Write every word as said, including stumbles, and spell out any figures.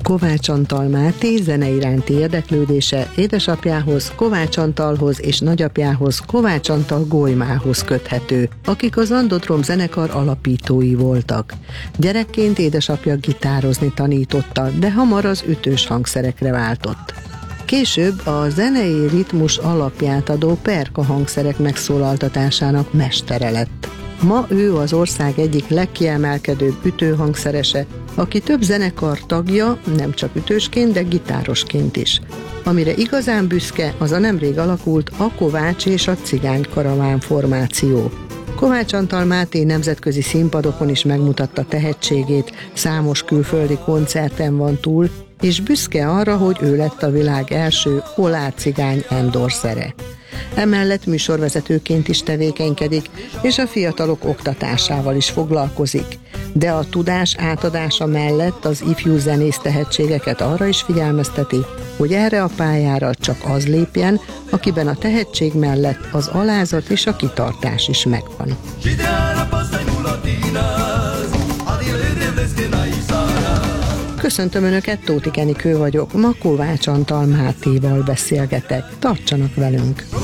Kovács Antal Máté zene iránti érdeklődése édesapjához, Kovács Antalhoz és nagyapjához, Kovács Antal Golymához köthető, akik az Andodrom zenekar alapítói voltak. Gyerekként édesapja gitározni tanította, de hamar az ütős hangszerekre váltott. Később a zenei ritmus alapját adó perka hangszerek megszólaltatásának mestere lett. Ma ő az ország egyik legkiemelkedőbb ütőhangszerese, aki több zenekar tagja, nem csak ütősként, de gitárosként is. Amire igazán büszke, az a nemrég alakult a Kovács és a Cigány Karaván formáció. Kovács Antal Máté nemzetközi színpadokon is megmutatta tehetségét, számos külföldi koncerten van túl, és büszke arra, hogy ő lett a világ első oláh cigány endorsere. Emellett műsorvezetőként is tevékenykedik, és a fiatalok oktatásával is foglalkozik. De a tudás átadása mellett az ifjú zenész tehetségeket arra is figyelmezteti, hogy erre a pályára csak az lépjen, akiben a tehetség mellett az alázat és a kitartás is megvan. Köszöntöm Önöket, Tóth Enikő vagyok, ma Kovács Antal Mátéval beszélgetek. Tartsanak velünk!